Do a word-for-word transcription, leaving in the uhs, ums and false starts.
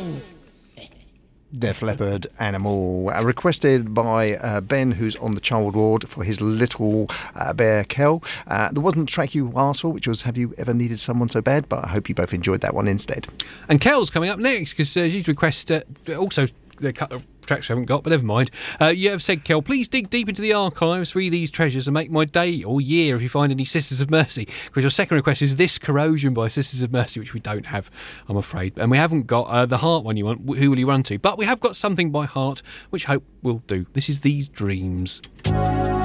Def Leppard, Animal, uh, requested by uh, Ben, who's on the child ward, for his little uh, bear, Kel. Uh, there wasn't the track you asked for, which was Have You Ever Needed Someone So Bad? But I hope you both enjoyed that one instead. And Kel's coming up next, because uh, she's requested uh, also a couple of tracks we haven't got, but never mind. Uh, you have said, Kel, please dig deep into the archives, read these treasures and make my day or year if you find any Sisters of Mercy. Because your second request is This Corrosion by Sisters of Mercy, which we don't have, I'm afraid. And we haven't got uh, the Heart one you want, Who Will You Run To? But we have got something by Heart, which I hope will do. This is These Dreams.